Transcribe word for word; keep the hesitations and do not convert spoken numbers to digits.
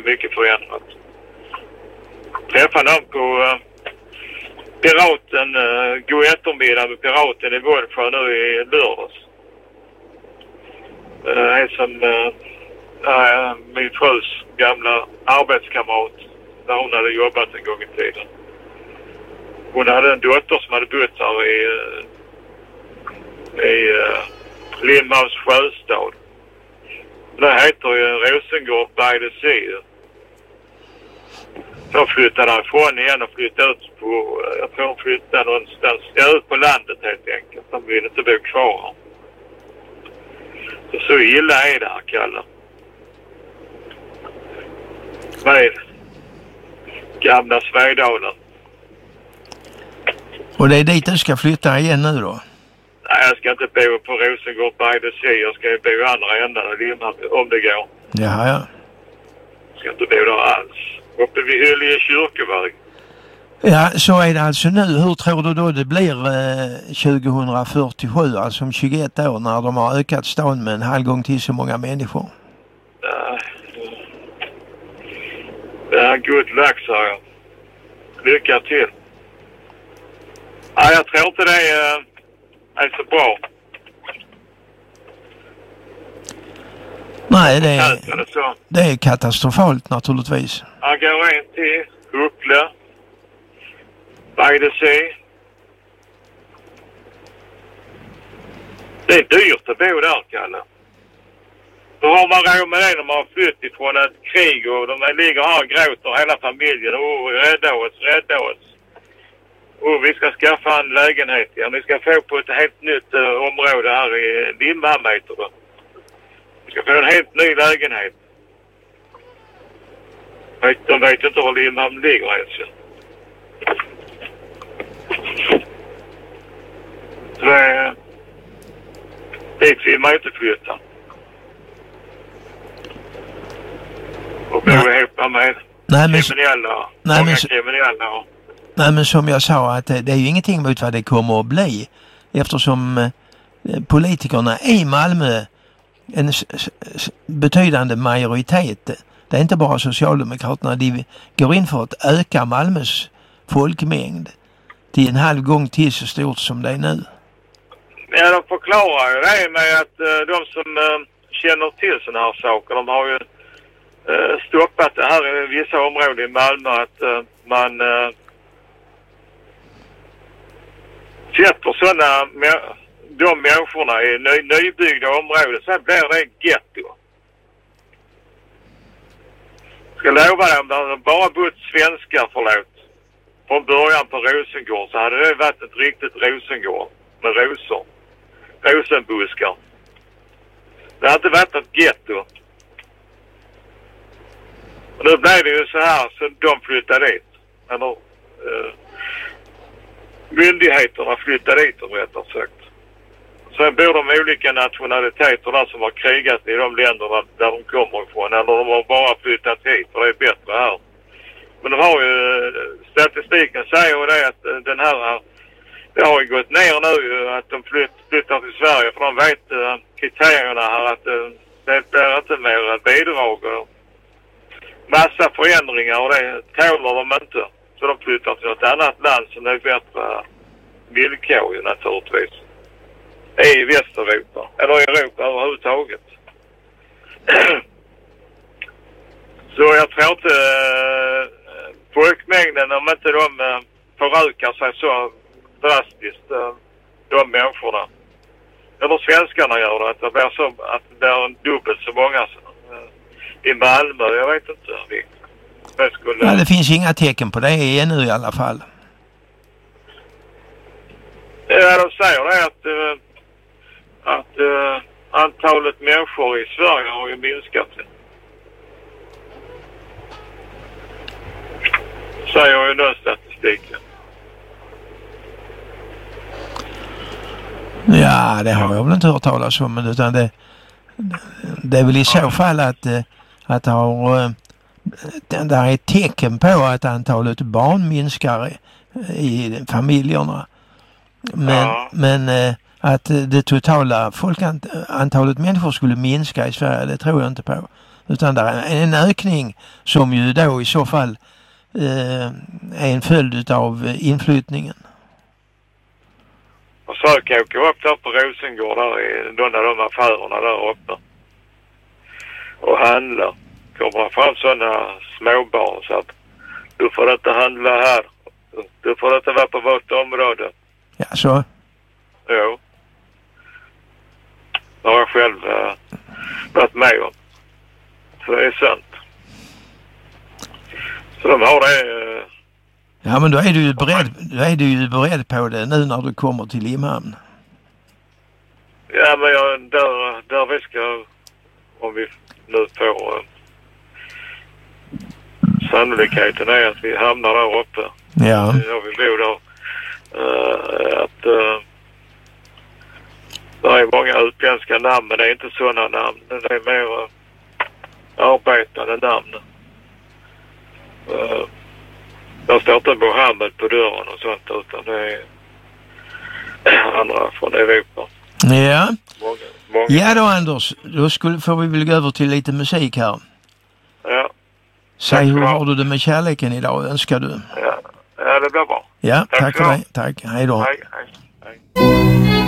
mycket förändrat. Träffade någon på uh, Piraten, uh, god eftermiddag med Piraten i Vollsjö nu i lördags. Uh, en som uh, uh, min frus gamla arbetskamrat där hon hade jobbat en gång i tiden. Hon hade en dotter som hade bott här i, uh, i uh, Limhamns sjöstad. Det heter ju Rosengård by the Sea. Så flyttade han ifrån igen och flyttade ut på, jag tror han flyttade någonstans, ja, ut på landet helt enkelt. De ville inte bo kvar. Så, så illa är det här, Kalle. Med gamla Svedalen. Och det är dit du ska flytta igen nu då? Nej, jag ska inte bo på Rosengård by the Sea. Jag ska bo i andra änden av Limhamn om det går. Jaha, ja. Jag ska inte bo där alls. Uppe vid Hyllie kyrkoväg. Ja, så är det alltså nu. Hur tror du då det blir eh, tjugohundrafyrtiosju, alltså om tjugoett år, när de har ökat stan med en halv gång till så många människor? Ja, ja, good luck, sa jag. Lycka till. Ja, jag tror inte det är, är så bra. Nej, det är, det är katastrofalt naturligtvis. Jag går in till Huckle, by the Sea. Det är dyrt att bo där, Kalle. Då har man råd med det när man har flytt ifrån ett krig och de ligger här och gråter hela familjen. Och rädda oss, rädda oss. Och vi ska skaffa en lägenhet. Ja, vi ska få på ett helt nytt uh, område här i Limhamn, heter det. Vi ska få en helt ny lägenhet. De vet inte var Limhamn ligger ens. Så det är... Dit vill man inte flytta. Och bo ihop med nej, men, kriminella. Nej, men, kriminella. Nej, men som jag sa, att det är ju ingenting mot vad det kommer att bli. Eftersom eh, politikerna i Malmö, en s- s- betydande majoritet, det är inte bara Socialdemokraterna, de går in för att öka Malmös folkmängd till en halv gång till så stort som det är nu. Ja, de förklarar ju det med att uh, de som uh, känner till sådana här saker, de har ju uh, stoppat det här i vissa områden i Malmö att uh, man uh, sätter sådana, de människorna i ny, nybyggda områden, så blir det getto. Jag ska lova dig, om det hade bara bott svenskar, förlåt, från början på Rosengård, så hade det varit ett riktigt Rosengård med rosor. Rosenbuskar. Det har inte varit ett getto. Och nu blev det ju så här så de flyttade dit. Eller eh, myndigheterna flyttade dit, om rättare sagt. Sen bor de olika nationaliteter där som har krigat i de länderna där de kommer ifrån. Eller de har bara flyttat hit, för det är bättre här. Men de har ju, statistiken säger ju det att den här, det har ju gått ner nu att de flytt, flyttar till Sverige, för de vet uh, kriterierna här att uh, det blir inte mer bidrag och massa förändringar, och det tålar de inte. Så de flyttar till något annat land som är bättre villkor ju naturligtvis. I Västeuropa, eller i Europa överhuvudtaget. Så jag tror inte uh, folkmängden, om inte de uh, förökar sig så drastiskt, uh, de människorna. Eller svenskarna gör det, att det blir, så, att det blir en dubbelt så många uh, i Malmö. Jag vet inte riktigt. Det, skulle... ja, det finns inga tecken på det ännu i alla fall. Ja, de säger det att, uh, att uh, antalet människor i Sverige har ju minskat. Säger ju den statistiken. Ja, det har jag väl inte hört talas om, utan det, det är väl i så fall att, att det har, det där är ett tecken på att antalet barn minskar i familjerna. Men, ja. men att det totala folkantalet människor skulle minska i Sverige, det tror jag inte på. Utan det är en ökning som ju då i så fall eh, är en följd av inflyttningen. Och försök åka upp där på Rosengård där i någon av de affärerna där uppe. Och handla. Kommer fram sådana småbarn så att du får inte handla här. Du får inte vara på vårt område. Ja, så? Jo. Det har jag själv äh, varit med om. Så det är sant. Så de har det... Äh, ja, men då är du ju beredd, då är du ju beredd på det nu när du kommer till Limhamn. Ja, men jag, där, där vi ska... Om vi nu får... Äh, sannolikheten är att vi hamnar där uppe. Ja. Ja, vi bor där. Uh, att uh, det är många utländska namn, men det är inte sådana namn. Det är mer uh, arbetande namn. Uh, där står inte Mohammed på dörren och sånt, utan det är andra från Europa. Ja. Många, många. Ja då, Anders, då skulle, får vi väl gå över till lite musik här. Ja. Säg, hur har du det med kärleken idag, önskar du? Ja, ja det blir bra. Ja, tack, Tack för så. dig. Tack, hej då. Hej.